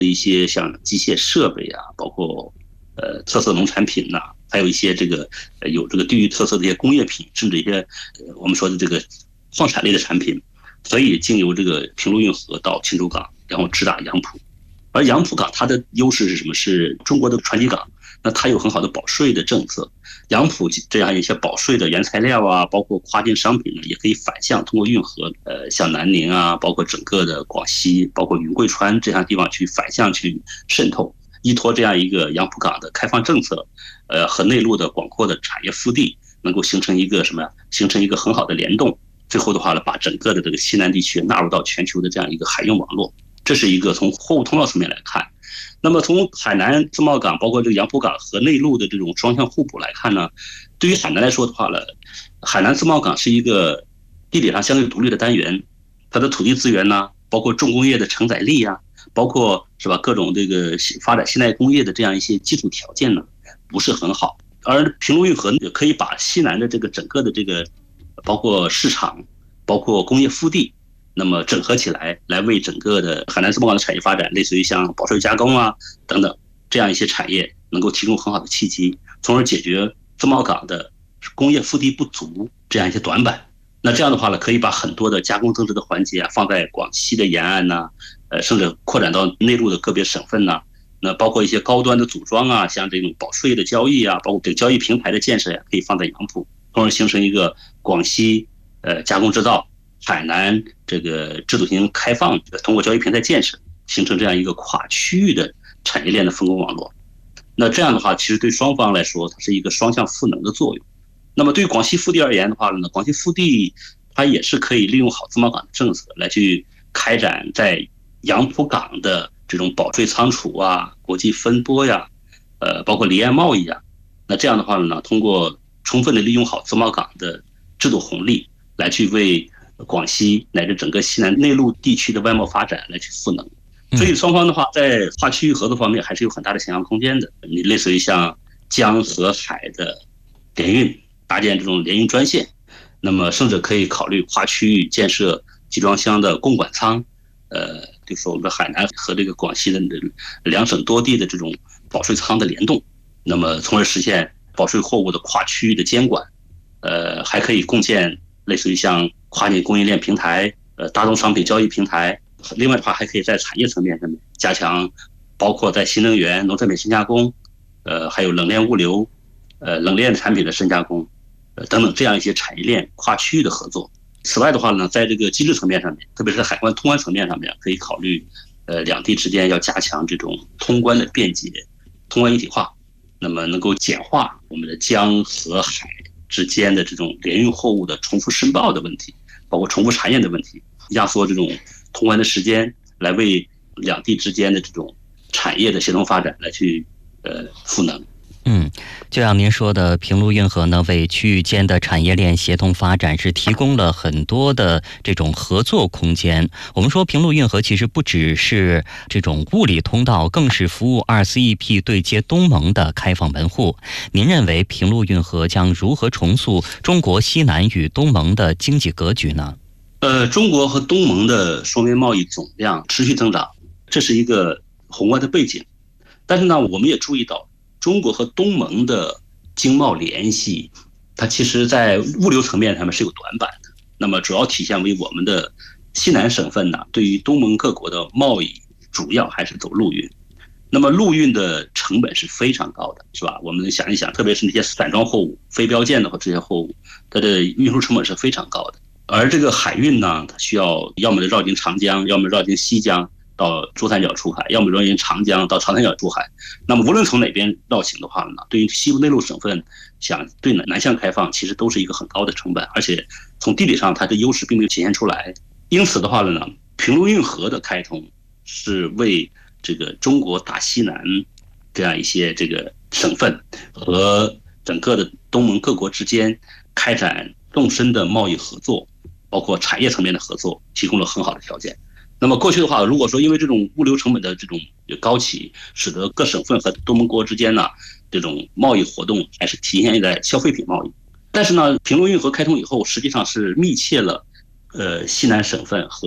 一些像机械设备啊，包括特色农产品呐、还有一些有这个地域特色的一些工业品，甚至一些我们说的这个矿产类的产品，可以经由这个平陆运河到青州港，然后直达杨浦。而杨浦港它的优势是什么？是中国的船级港，那它有很好的保税的政策。杨浦这样一些保税的原材料啊，包括跨境商品呢，也可以反向通过运河，像南宁啊，包括整个的广西，包括云贵川这样地方去反向去渗透。依托这样一个杨浦港的开放政策，和内陆的广阔的产业腹地，能够形成一个什么？形成一个很好的联动。最后的话呢，把整个的这个西南地区纳入到全球的这样一个海运网络。这是一个从货物通道层面来看。那么从海南自贸港，包括这个杨浦港和内陆的这种双向互补来看呢，对于海南来说的话呢，海南自贸港是一个地理上相对独立的单元，它的土地资源呢，包括重工业的承载力啊，包括是吧各种这个发展现代工业的这样一些基础条件呢，不是很好。而平陆运河可以把西南的这个整个的这个包括市场，包括工业腹地，那么整合起来，来为整个的海南自贸港的产业发展，类似于像保税加工啊等等这样一些产业，能够提供很好的契机，从而解决自贸港的工业腹地不足这样一些短板。那这样的话呢，可以把很多的加工增值的环节啊，放在广西的沿岸呐，甚至扩展到内陆的个别省份呐。那包括一些高端的组装啊，像这种保税的交易啊，包括这个交易平台的建设呀，可以放在杨浦，从而形成一个广西加工制造。海南这个制度型开放，通过交易平台建设，形成这样一个跨区域的产业链的分工网络。那这样的话，其实对双方来说，它是一个双向赋能的作用。那么对于广西腹地而言的话呢，广西腹地它也是可以利用好自贸港的政策来去开展在杨浦港的这种保税仓储啊、国际分拨呀，包括离岸贸易啊。那这样的话呢，通过充分的利用好自贸港的制度红利，来去为广西乃至整个西南内陆地区的外贸发展来去赋能。所以双方的话，在跨区域合作方面还是有很大的想象空间的。你类似于像江和海的联运，搭建这种联运专线，那么甚至可以考虑跨区域建设集装箱的供管仓，就是我们的海南和这个广西的两省多地的这种保税仓的联动，那么从而实现保税货物的跨区域的监管。还可以共建类似于像跨境供应链平台、大宗商品交易平台。另外的话，还可以在产业层面上面加强，包括在新能源、农产品深加工，还有冷链物流，冷链产品的深加工，等等这样一些产业链跨区域的合作。此外的话呢，在这个机制层面上面，特别是海关通关层面上面，可以考虑，两地之间要加强这种通关的便捷、通关一体化，那么能够简化我们的江和海之间的这种联运货物的重复申报的问题，包括重复查验的问题，压缩这种通关的时间，来为两地之间的这种产业的协同发展来去赋能。 就像您说的，平陆运河呢，为区域间的产业链协同发展是提供了很多的这种合作空间。我们说平陆运河其实不只是这种物理通道，更是服务RCEP 对接东盟的开放门户。您认为平陆运河将如何重塑中国西南与东盟的经济格局呢？ 中国和东盟的双边贸易总量持续增长，这是一个宏观的背景。但是呢，我们也注意到，中国和东盟的经贸联系，它其实在物流层面上面是有短板的。那么主要体现为我们的西南省份呢，对于东盟各国的贸易主要还是走陆运。那么陆运的成本是非常高的，是吧？我们想一想，特别是那些散装货物、非标件的和这些货物，它的运输成本是非常高的。而这个海运呢，它需要要么绕经长江，要么绕经西江到珠三角出海，要么绕经长江到长三角出海。那么无论从哪边绕行的话呢，对于西部内陆省份想对南向开放，其实都是一个很高的成本，而且从地理上它的优势并没有体现出来。因此的话呢，平陆运河的开通是为这个中国大西南这样一些这个省份和整个的东盟各国之间开展更深的贸易合作，包括产业层面的合作，提供了很好的条件。那么过去的话，如果说因为这种物流成本的这种高企，使得各省份和东盟国之间呢，这种贸易活动还是体现在消费品贸易。但是呢，平陆运河开通以后，实际上是密切了西南省份和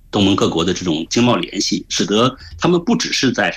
东盟各国的这种经贸联系，使得他们不只是在